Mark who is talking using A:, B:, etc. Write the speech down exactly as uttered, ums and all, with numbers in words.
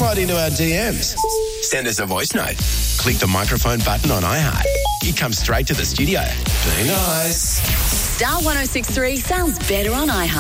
A: right into our D Ms. Send us a voice note. Click the microphone button on iHeart. You come straight to the studio. Be nice.
B: Star one oh six three sounds better on iHeart.